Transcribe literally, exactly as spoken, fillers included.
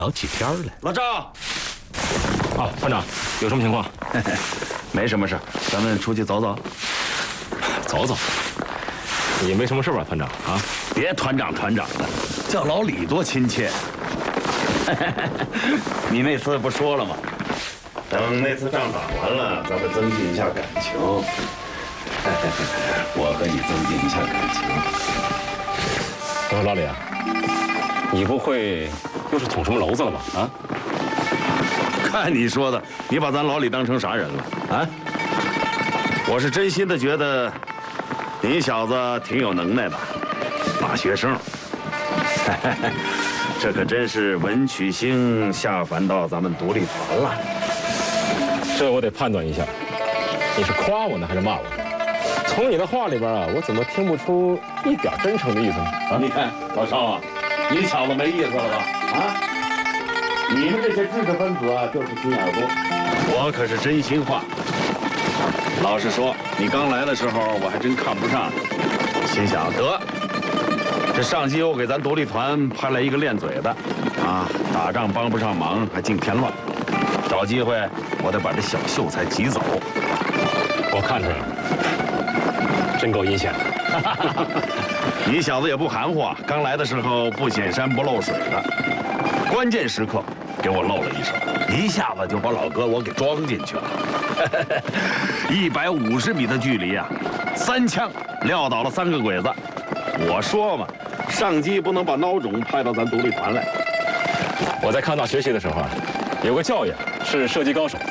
好几天了。 老赵， 啊，团长，有什么情况？ 没什么事，咱们出去走走。 走走。也没什么事吧，团长啊？ 别团长团长的，叫老李多亲切。你那次不说了吗？等那次仗打完了，咱们增进一下感情。我和你增进一下感情。 我说老李啊，你不会又是捅什么娄子了吧？啊？ 看你说的，你把咱老李当成啥人了啊？我是真心的觉得，你小子挺有能耐的，大学生。这可真是文曲星下凡到咱们独立团了。 这我得判断一下，你是夸我呢还是骂我？从你的话里边啊，我怎么听不出一点真诚的意思呢？啊， 你看老邵啊，你小子没意思了吧？啊，你们这些知识分子啊，就是心眼多。我可是真心话。老实说，你刚来的时候，我还真看不上你，心想得，这上级又给咱独立团派来一个练嘴的，啊，打仗帮不上忙，还净添乱。找机会，我得把这小秀才挤走。 我看出来了，真够阴险的。 你小子也不含糊啊，刚来的时候不显山不漏水的，关键时刻给我露了一手，一下子就把老哥我给装进去了。一百五十米的距离啊，三枪撂倒了三个鬼子。我说嘛，上级不能把孬种派到咱独立团来。 我在康大学习的时候啊，有个教员是射击高手，